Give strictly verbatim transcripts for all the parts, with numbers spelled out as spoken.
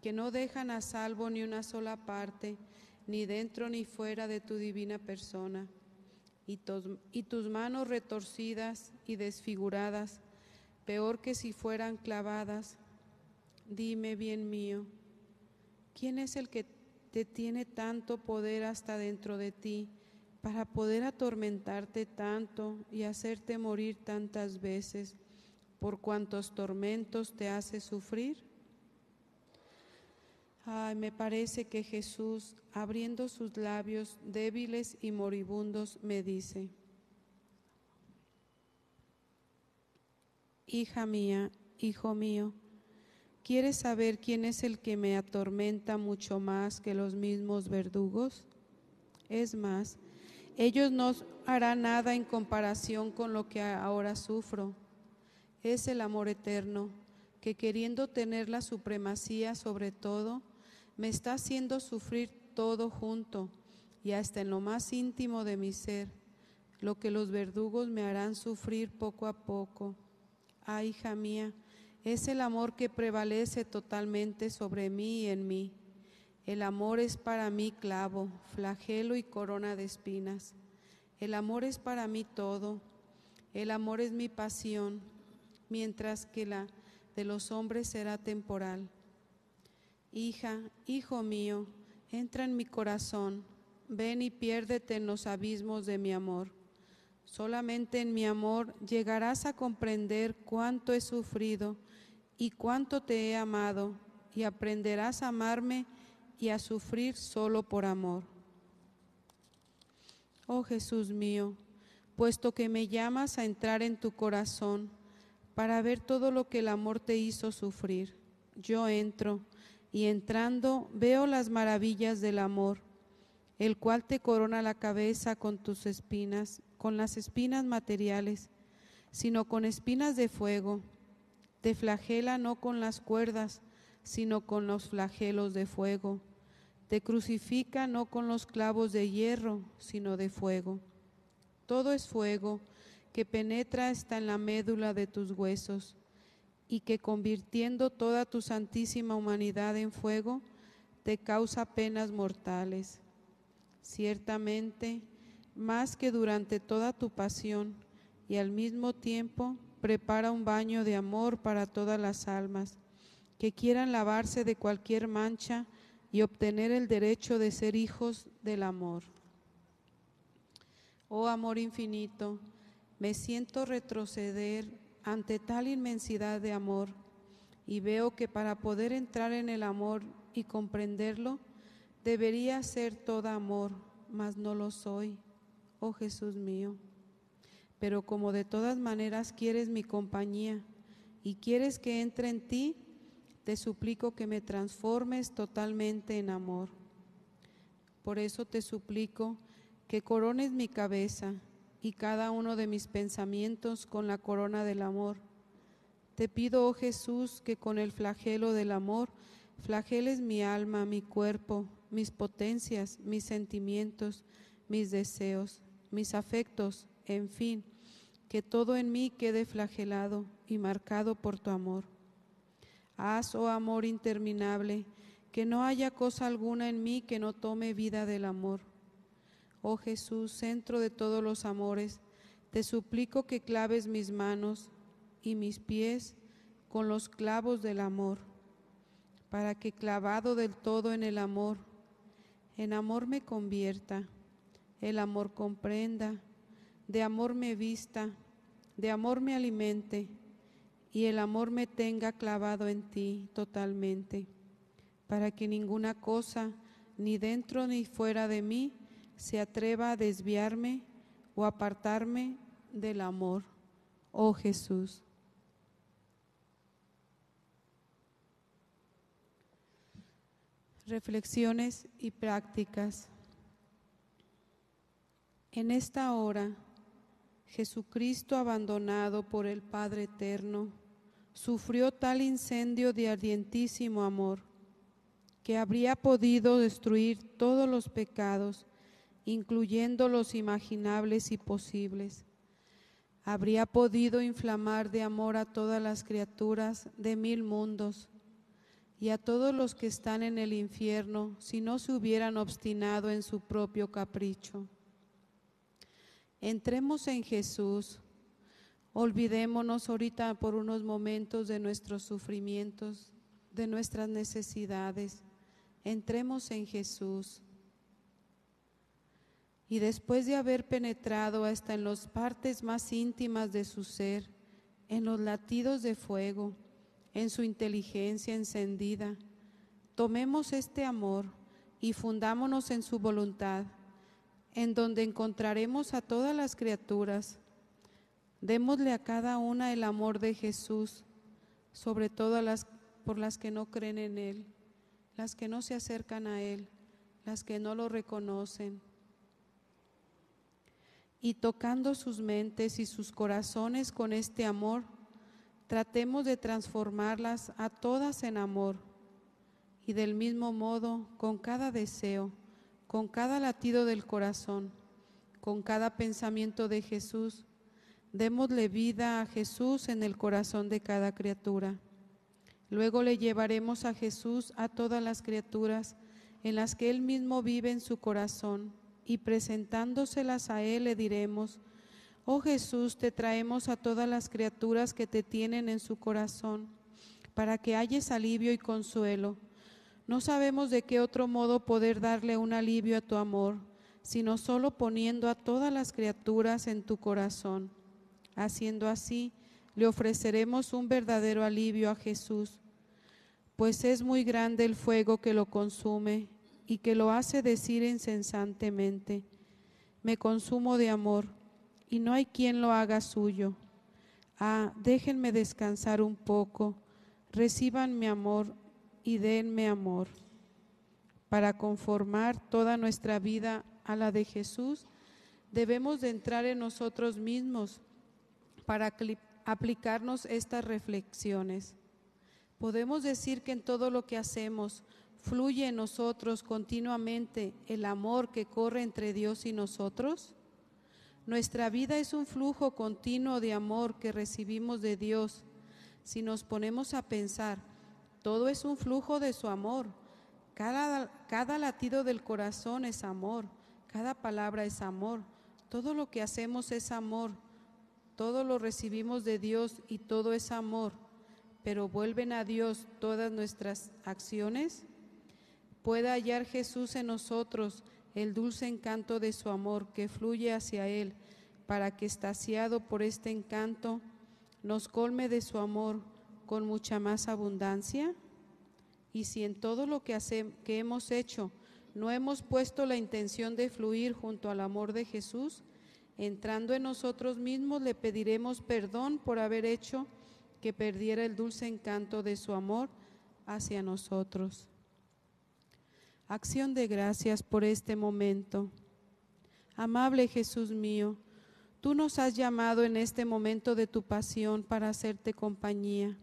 que no dejan a salvo ni una sola parte, ni dentro ni fuera de tu divina persona, y, tus, y tus manos retorcidas y desfiguradas, peor que si fueran clavadas. Dime, bien mío, ¿quién es el que te tiene tanto poder hasta dentro de ti, para poder atormentarte tanto y hacerte morir tantas veces, por cuantos tormentos te hace sufrir? Ay, me parece que Jesús, abriendo sus labios débiles y moribundos, me dice: hija mía, hijo mío, ¿quieres saber quién es el que me atormenta mucho más que los mismos verdugos? Es más, ellos no harán nada en comparación con lo que ahora sufro. Es el amor eterno, que queriendo tener la supremacía sobre todo, me está haciendo sufrir todo junto y hasta en lo más íntimo de mi ser, lo que los verdugos me harán sufrir poco a poco. Ah, hija mía, es el amor que prevalece totalmente sobre mí y en mí. El amor es para mí clavo, flagelo y corona de espinas. El amor es para mí todo. El amor es mi pasión, mientras que la de los hombres será temporal. Hija, hijo mío, entra en mi corazón, ven y piérdete en los abismos de mi amor. Solamente en mi amor llegarás a comprender cuánto he sufrido y cuánto te he amado, y aprenderás a amarme y a sufrir solo por amor. Oh Jesús mío, puesto que me llamas a entrar en tu corazón para ver todo lo que el amor te hizo sufrir, yo entro, y entrando veo las maravillas del amor, el cual te corona la cabeza con tus espinas, con las espinas materiales, sino con espinas de fuego. Te flagela no con las cuerdas, sino con los flagelos de fuego. Te crucifica no con los clavos de hierro, sino de fuego. Todo es fuego que penetra hasta en la médula de tus huesos, y que convirtiendo toda tu santísima humanidad en fuego, te causa penas mortales. Ciertamente, más que durante toda tu pasión, y al mismo tiempo prepara un baño de amor para todas las almas que quieran lavarse de cualquier mancha y obtener el derecho de ser hijos del amor. Oh amor infinito, me siento retroceder ante tal inmensidad de amor, y veo que para poder entrar en el amor y comprenderlo, debería ser toda amor, mas no lo soy, oh Jesús mío. Pero como de todas maneras quieres mi compañía y quieres que entre en ti, te suplico que me transformes totalmente en amor. Por eso te suplico que corones mi cabeza y cada uno de mis pensamientos con la corona del amor. Te pido, oh Jesús, que con el flagelo del amor flageles mi alma, mi cuerpo, mis potencias, mis sentimientos, mis deseos, mis afectos, en fin, que todo en mí quede flagelado y marcado por tu amor. Haz, oh amor interminable, que no haya cosa alguna en mí que no tome vida del amor. Oh Jesús, centro de todos los amores, te suplico que claves mis manos y mis pies con los clavos del amor, para que clavado del todo en el amor, en amor me convierta, el amor comprenda, de amor me vista, de amor me alimente, y el amor me tenga clavado en ti totalmente, para que ninguna cosa, ni dentro ni fuera de mí, se atreva a desviarme o apartarme del amor, oh Jesús. Reflexiones y prácticas. En esta hora, Jesucristo, abandonado por el Padre Eterno, sufrió tal incendio de ardientísimo amor que habría podido destruir todos los pecados, incluyendo los imaginables y posibles. Habría podido inflamar de amor a todas las criaturas de mil mundos, y a todos los que están en el infierno, si no se hubieran obstinado en su propio capricho. Entremos en Jesús, olvidémonos ahorita por unos momentos de nuestros sufrimientos, de nuestras necesidades. Entremos en Jesús. Y después de haber penetrado hasta en las partes más íntimas de su ser, en los latidos de fuego, en su inteligencia encendida, tomemos este amor y fundámonos en su voluntad, en donde encontraremos a todas las criaturas. Démosle a cada una el amor de Jesús, sobre todo las por las que no creen en Él, las que no se acercan a Él, las que no lo reconocen. Y tocando sus mentes y sus corazones con este amor, tratemos de transformarlas a todas en amor. Y del mismo modo, con cada deseo, con cada latido del corazón, con cada pensamiento de Jesús, démosle vida a Jesús en el corazón de cada criatura. Luego le llevaremos a Jesús a todas las criaturas en las que Él mismo vive en su corazón, y presentándoselas a Él le diremos: oh Jesús, te traemos a todas las criaturas que te tienen en su corazón, para que halles alivio y consuelo. No sabemos de qué otro modo poder darle un alivio a tu amor, sino solo poniendo a todas las criaturas en tu corazón. Haciendo así, le ofreceremos un verdadero alivio a Jesús, pues es muy grande el fuego que lo consume y que lo hace decir incesantemente: me consumo de amor, y no hay quien lo haga suyo. Ah, déjenme descansar un poco, reciban mi amor y denme amor. Para conformar toda nuestra vida a la de Jesús, debemos de entrar en nosotros mismos para aplicarnos estas reflexiones. Podemos decir que en todo lo que hacemos fluye en nosotros continuamente el amor que corre entre Dios y nosotros. Nuestra vida es un flujo continuo de amor que recibimos de Dios. Si nos ponemos a pensar, todo es un flujo de su amor. Cada, cada latido del corazón es amor, cada palabra es amor, todo lo que hacemos es amor, todo lo recibimos de Dios y todo es amor. Pero ¿vuelven a Dios todas nuestras acciones? Pueda hallar Jesús en nosotros el dulce encanto de su amor que fluye hacia Él, para que, extasiado por este encanto, nos colme de su amor con mucha más abundancia. Y si en todo lo que, hace, que hemos hecho no hemos puesto la intención de fluir junto al amor de Jesús, entrando en nosotros mismos le pediremos perdón por haber hecho que perdiera el dulce encanto de su amor hacia nosotros. Acción de gracias por este momento. Amable Jesús mío, tú nos has llamado en este momento de tu pasión para hacerte compañía.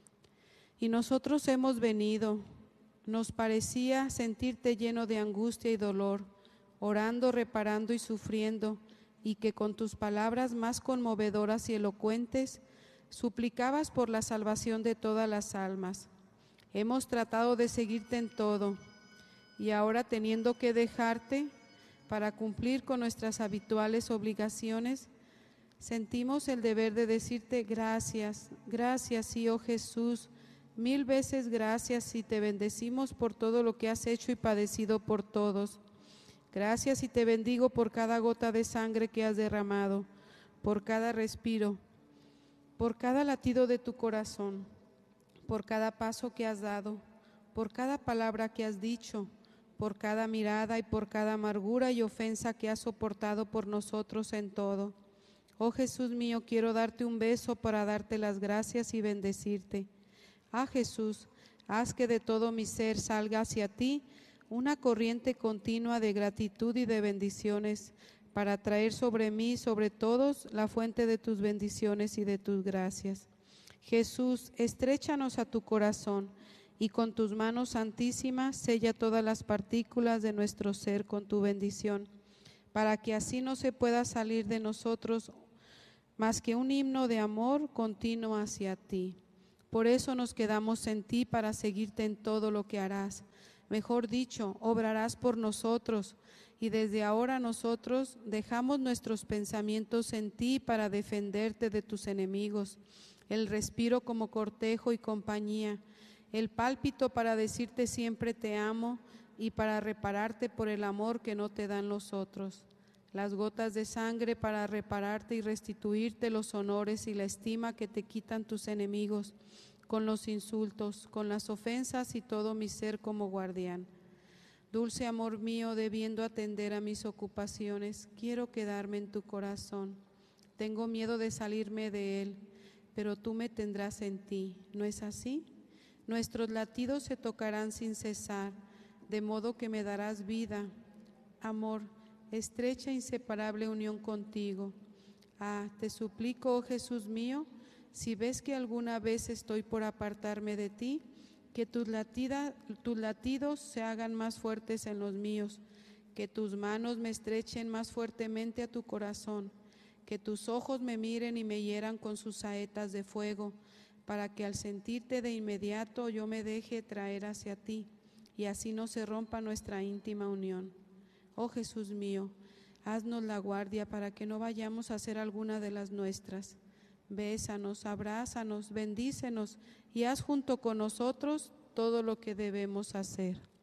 Y nosotros hemos venido. Nos parecía sentirte lleno de angustia y dolor, orando, reparando y sufriendo, y que con tus palabras más conmovedoras y elocuentes suplicabas por la salvación de todas las almas. Hemos tratado de seguirte en todo, y ahora, teniendo que dejarte para cumplir con nuestras habituales obligaciones, sentimos el deber de decirte gracias, gracias, sí, oh Jesús, mil veces gracias, y te bendecimos por todo lo que has hecho y padecido por todos. Gracias, y te bendigo por cada gota de sangre que has derramado, por cada respiro, por cada latido de tu corazón, por cada paso que has dado, por cada palabra que has dicho, por cada mirada y por cada amargura y ofensa que has soportado por nosotros en todo. Oh Jesús mío, quiero darte un beso para darte las gracias y bendecirte. Ah Jesús, haz que de todo mi ser salga hacia ti una corriente continua de gratitud y de bendiciones, para traer sobre mí y sobre todos la fuente de tus bendiciones y de tus gracias. Jesús, estréchanos a tu corazón, y con tus manos santísimas sella todas las partículas de nuestro ser con tu bendición, para que así no se pueda salir de nosotros más que un himno de amor continuo hacia ti. Por eso nos quedamos en ti para seguirte en todo lo que harás. Mejor dicho, obrarás por nosotros, y desde ahora nosotros dejamos nuestros pensamientos en ti para defenderte de tus enemigos, el respiro como cortejo y compañía, el pálpito para decirte siempre te amo y para repararte por el amor que no te dan los otros, las gotas de sangre para repararte y restituirte los honores y la estima que te quitan tus enemigos, con los insultos, con las ofensas y todo mi ser como guardián. Dulce amor mío, debiendo atender a mis ocupaciones, quiero quedarme en tu corazón. Tengo miedo de salirme de él, pero tú me tendrás en ti, ¿no es así? Nuestros latidos se tocarán sin cesar, de modo que me darás vida. Amor, estrecha e inseparable unión contigo. Ah, te suplico, oh Jesús mío, si ves que alguna vez estoy por apartarme de ti, que tus, latida, tus latidos se hagan más fuertes en los míos, que tus manos me estrechen más fuertemente a tu corazón, que tus ojos me miren y me hieran con sus saetas de fuego, para que al sentirte de inmediato yo me deje traer hacia ti, y así no se rompa nuestra íntima unión. Oh Jesús mío, haznos la guardia para que no vayamos a hacer alguna de las nuestras. Bésanos, abrázanos, bendícenos y haz junto con nosotros todo lo que debemos hacer.